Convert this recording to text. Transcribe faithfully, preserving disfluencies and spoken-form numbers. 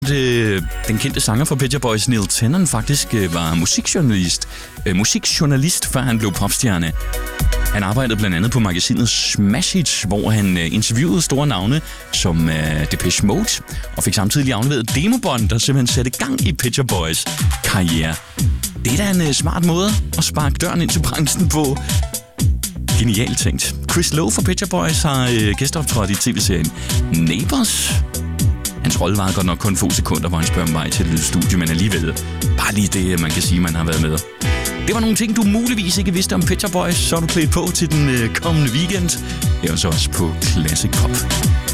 at øh, den kendte sanger for Pet Shop Boys, Neil Tennant, faktisk øh, var musikjournalist, øh, musikjournalist, før han blev popstjerne. Han arbejdede blandt andet på magasinet Smash Hits, hvor han øh, interviewede store navne som øh, Depeche Mode, og fik samtidig afleveret demobånd, der simpelthen satte gang i Pet Shop Boys karriere. Det er da en øh, smart måde at sparke døren ind til branchen på. Genialt tænkt. Chris Lowe fra Pet Shop Boys har øh, gæsteoptrådt i tv-serien Neighbours. Hans rolle var godt nok kun få sekunder, hvor han spørger om vej til et studie, men alligevel bare lige det, man kan sige, man har været med. Det var nogle ting, du muligvis ikke vidste om Pet Shop Boys, så er du klædt på til den øh, kommende weekend. Det er også på Classic Pop.